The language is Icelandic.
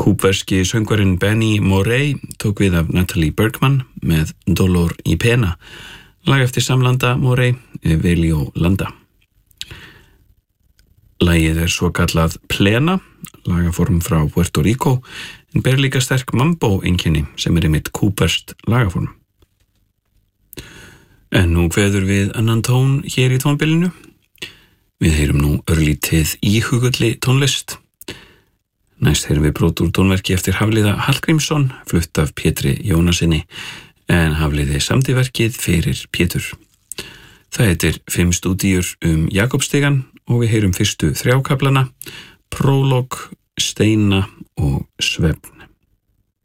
Kúbverski söngvarinn Benny Morey tók við af Natalie Bergman með Dolor y Pena, lag eftir samlanda Morey, Velio Landa. Lagið svo kallað Plena, lagaform frá Puerto Rico, en ber líka sterk mambo-einkenni sem einmitt kúbverskt lagaform. En nú kveður við annan tón hér í tónbilinu. Við heyrum nú örlítið íhugulli tónlist. Næst heyrum við brot úr tónverki eftir Hafliða Hallgrímsson, flutt af Pétri Jónasinni, en Hafliði samdi verkið fyrir Pétur. Það heitir 5 stúdíur Jakobsstigann og við heyrum fyrstu 3 kaflana, prólog, steina og svefn.